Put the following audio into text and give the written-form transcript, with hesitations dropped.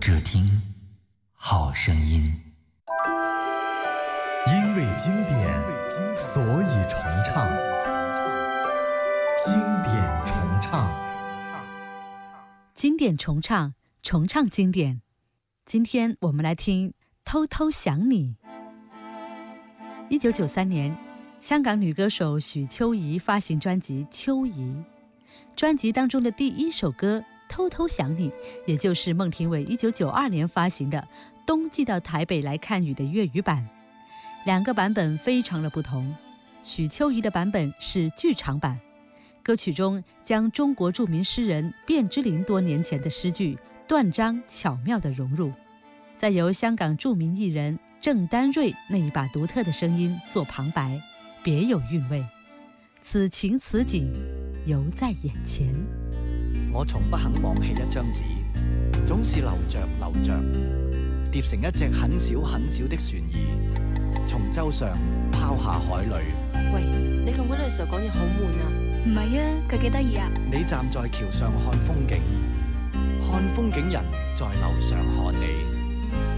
只听好声音。 因为经典，所以重唱。经典重唱， 经典重唱，重唱经典。今天我们来听《偷偷想你》。1993年，香港女歌手许秋怡发行专辑《秋怡》，专辑当中的第一首歌《偷偷想你》，也就是孟庭苇1992年发行的《冬季到台北来看雨》的粤语版。两个版本非常的不同，许秋怡的版本是剧场版，歌曲中将中国著名诗人卞之琳多年前的诗句断章巧妙地融入，再由香港著名艺人郑丹瑞那一把独特的声音做旁白，别有韵味。此情此景犹在眼前。 我從不肯忘棄一張紙，總是留着疊成一隻很小很小的船兒，從洲上拋下海裏。 喂，你咁鬼女時候講嘢好悶啊！ 唔係啊，佢幾得意啊！ 你站在橋上看風景，看風景人在樓上看你。